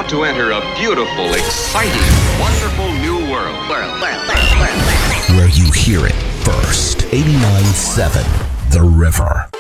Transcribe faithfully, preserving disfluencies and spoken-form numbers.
about to enter a beautiful, exciting, wonderful new world. World, world, world, world, world. Where you hear it first. eighty-nine point seven The River.